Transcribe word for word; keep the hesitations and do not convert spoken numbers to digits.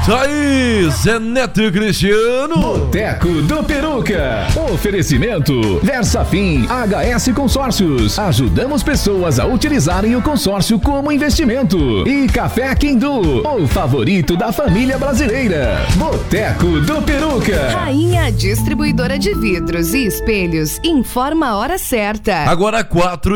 Tá aí, Zé Neto e Cristiano. Boteco do Peruca. Oferecimento Versafim H S Consórcios. Ajudamos pessoas a utilizarem o consórcio como investimento. E Café Quindu, o favorito da família brasileira. Boteco do Peruca. Rainha Distribuidora de Vidros e Espelhos informa a hora certa. Agora quatro